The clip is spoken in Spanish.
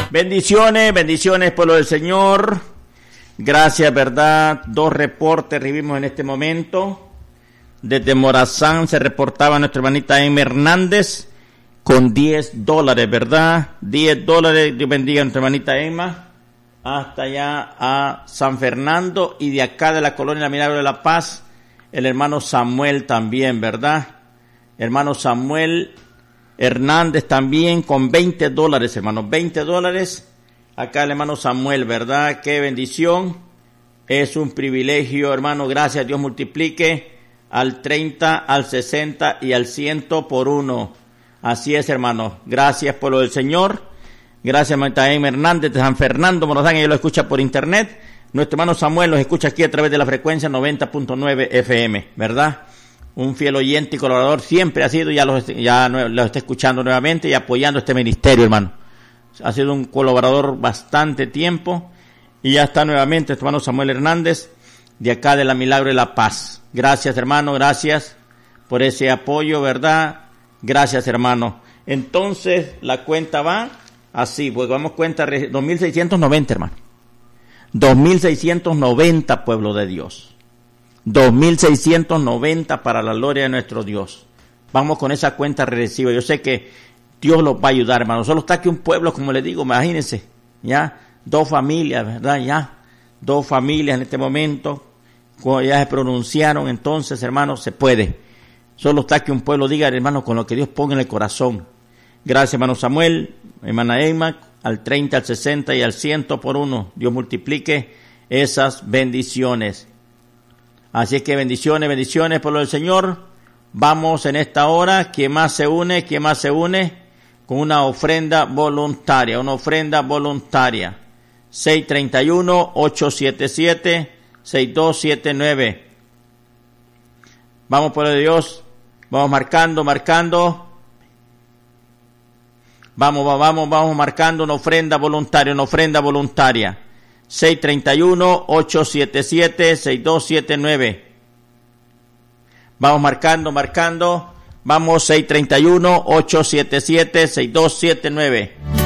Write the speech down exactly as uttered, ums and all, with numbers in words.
Bendiciones, bendiciones, pueblo del Señor. Gracias, ¿verdad? Dos reportes recibimos en este momento. Desde Morazán se reportaba nuestra hermanita Emma Hernández con diez dólares, ¿verdad? diez dólares, Dios bendiga a nuestra hermanita Emma. Hasta allá a San Fernando y de acá de la colonia La Milagro de la Paz, el hermano Samuel también, ¿verdad? Hermano Samuel Hernández también con veinte dólares, hermano, veinte dólares. Acá el hermano Samuel, ¿verdad? Qué bendición. Es un privilegio, hermano. Gracias, Dios multiplique al treinta, al sesenta y al cien por uno. Así es, hermano. Gracias, pueblo del Señor. Gracias, hermanita Emma Hernández de San Fernando, Morazán. Ella lo escucha por internet. Nuestro hermano Samuel los escucha aquí a través de la frecuencia noventa punto nueve F M, ¿verdad? Un fiel oyente y colaborador siempre ha sido, ya los, ya los está escuchando nuevamente y apoyando este ministerio, hermano. Ha sido un colaborador bastante tiempo y ya está nuevamente nuestro hermano Samuel Hernández de acá de La Milagro de la Paz. Gracias, hermano, gracias por ese apoyo, ¿verdad? Gracias, hermano. Entonces, la cuenta va así, pues vamos cuenta dos mil seiscientos noventa, hermano. dos mil seiscientos noventa, pueblo de Dios. dos mil seiscientos noventa para la gloria de nuestro Dios. Vamos con esa cuenta regresiva. Yo sé que Dios los va a ayudar, hermano. Solo está aquí un pueblo, como les digo, imagínense, ya, dos familias, ¿verdad? Ya, dos familias en este momento, cuando ya se pronunciaron, entonces, hermano, se puede. Solo está aquí un pueblo, diga, hermano, con lo que Dios ponga en el corazón. Gracias, hermano Samuel, hermana Emma, al treinta, al sesenta y al cien por uno. Dios multiplique esas bendiciones. Así que bendiciones, bendiciones, pueblo del Señor. Vamos en esta hora, ¿quién más se une? ¿Quién más se une? Con una ofrenda voluntaria, una ofrenda voluntaria. seis tres uno, ocho siete siete, seis dos siete nueve. Vamos, pueblo de Dios. Vamos marcando, marcando. Vamos, vamos, vamos marcando una ofrenda voluntaria, una ofrenda voluntaria. seis tres uno, ocho siete siete, seis dos siete nueve. Vamos marcando, marcando. Vamos, seis tres uno, ocho siete siete, seis dos siete nueve.